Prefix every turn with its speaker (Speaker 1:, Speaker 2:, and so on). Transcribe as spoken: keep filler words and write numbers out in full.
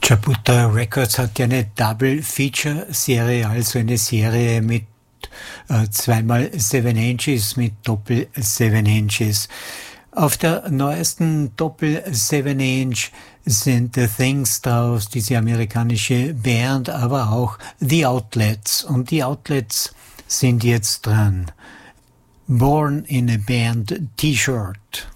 Speaker 1: Jabuta Records hat ja eine Double-Feature-Serie, also eine Serie mit äh, zweimal Seven Inches, mit Doppel Seven Inches. Auf der neuesten Doppel Seven Inch sind The Things draus, diese amerikanische Band, aber auch The Outlets. Und die Outlets sind jetzt dran. Born in a Band T-Shirt.